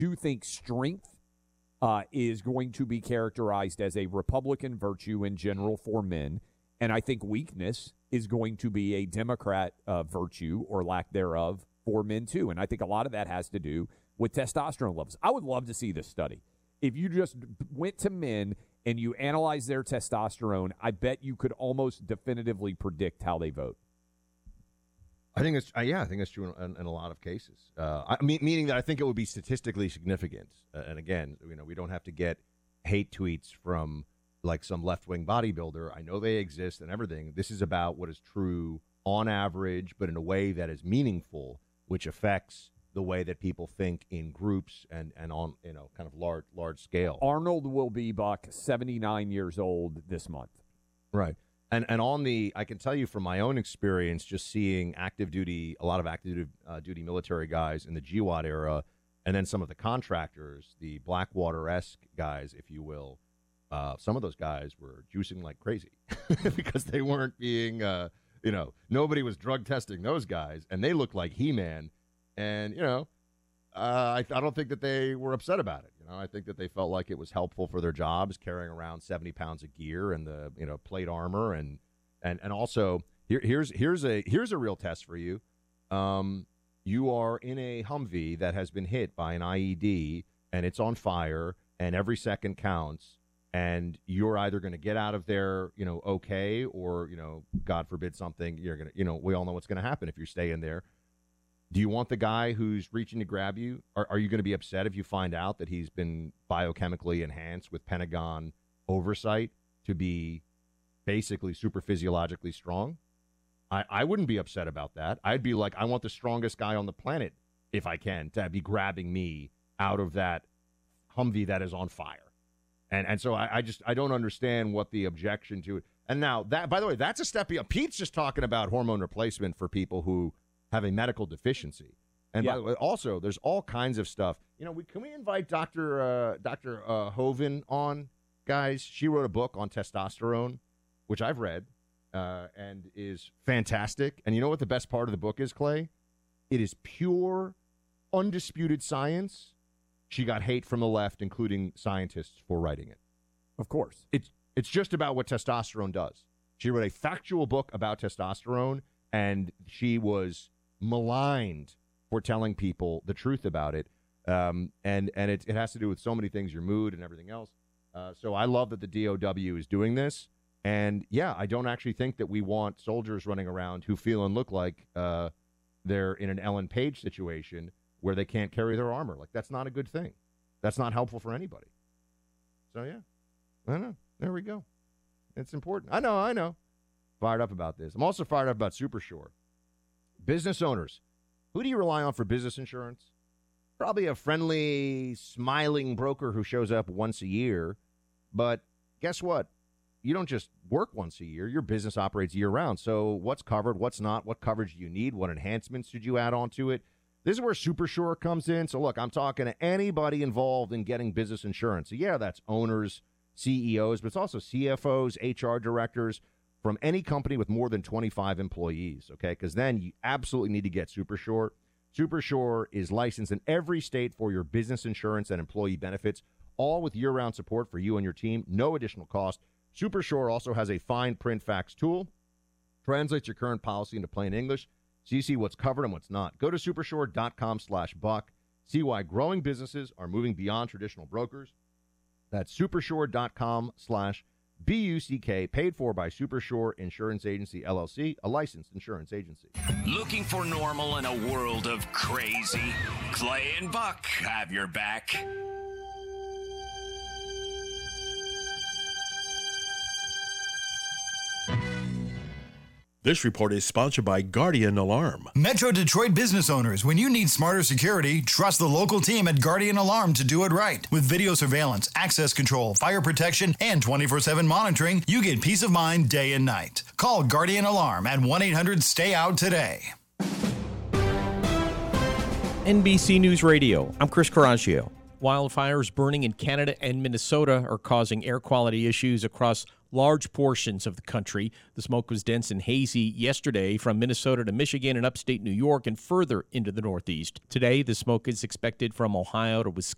do think strength is going to be characterized as a Republican virtue in general for men, and I think weakness is going to be a Democrat virtue or lack thereof for men too. And I think a lot of that has to do with testosterone levels. I would love to see this study. If you just went to men and you analyze their testosterone, I bet you could almost definitively predict how they vote. I think it's I think it's true in a lot of cases. Meaning that I think it would be statistically significant. And again, we don't have to get hate tweets from like some left-wing bodybuilder. I know they exist and everything. This is about what is true on average, but in a way that is meaningful, which affects the way that people think in groups and on kind of large scale. Arnold will be, Buck, 79 years old this month. Right. And I can tell you from my own experience, just seeing a lot of active duty military guys in the GWOT era, and then some of the contractors, the Blackwater-esque guys, if you will, some of those guys were juicing like crazy because they weren't being, nobody was drug testing those guys, and they looked like He-Man. And, I don't think that they were upset about it. I think that they felt like it was helpful for their jobs, carrying around 70 pounds of gear and the, plate armor. And also, here's a real test for you. You are in a Humvee that has been hit by an IED, and it's on fire, and every second counts. And you're either going to get out of there, okay, or, God forbid something, you're going to, we all know what's going to happen if you stay in there. Do you want the guy who's reaching to grab you? Are you going to be upset if you find out that he's been biochemically enhanced with Pentagon oversight to be basically super physiologically strong? I wouldn't be upset about that. I'd be like, I want the strongest guy on the planet, if I can, to be grabbing me out of that Humvee that is on fire. And so I don't understand what the objection to it. And now, that, by the way, that's a step beyond. Pete's just talking about hormone replacement for people who have a medical deficiency. And by the way, also, there's all kinds of stuff. Can we invite Dr. Hoven on, guys? She wrote a book on testosterone, which I've read, and is fantastic. And you know what the best part of the book is, Clay? It is pure, undisputed science. She got hate from the left, including scientists, for writing it. Of course. It's just about what testosterone does. She wrote a factual book about testosterone, and she was maligned for telling people the truth about it. And it has to do with so many things, your mood and everything else. So I love that the DOW is doing this. And, yeah, I don't actually think that we want soldiers running around who feel and look like they're in an Ellen Page situation where they can't carry their armor. Like, that's not a good thing. That's not helpful for anybody. So, yeah, I know. There we go. It's important. I know. Fired up about this. I'm also fired up about Supershore. Business owners, who do you rely on for business insurance? Probably a friendly, smiling broker who shows up once a year. But guess what? You don't just work once a year. Your business operates year-round. So what's covered, what's not, what coverage do you need, what enhancements should you add on to it? This is where Supershore comes in. So, look, I'm talking to anybody involved in getting business insurance. So, yeah, that's owners, CEOs, but it's also CFOs, HR directors, from any company with more than 25 employees, okay? Because then you absolutely need to get Supershore. Supershore is licensed in every state for your business insurance and employee benefits, all with year-round support for you and your team, no additional cost. Supershore also has a fine print fax tool, translates your current policy into plain English, so you see what's covered and what's not. Go to supershore.com/buck. See why growing businesses are moving beyond traditional brokers. That's supershore.com/BUCK, paid for by Supershore Insurance Agency, LLC, a licensed insurance agency. Looking for normal in a world of crazy? Clay and Buck have your back. This report is sponsored by Guardian Alarm. Metro Detroit business owners, when you need smarter security, trust the local team at Guardian Alarm to do it right. With video surveillance, access control, fire protection, and 24/7 monitoring, you get peace of mind day and night. Call Guardian Alarm at 1-800-STAY-OUT today. NBC News Radio, I'm Chris Caraccio. Wildfires burning in Canada and Minnesota are causing air quality issues across large portions of the country. The smoke was dense and hazy yesterday from Minnesota to Michigan and upstate New York and further into the Northeast. Today, the smoke is expected from Ohio to Wisconsin.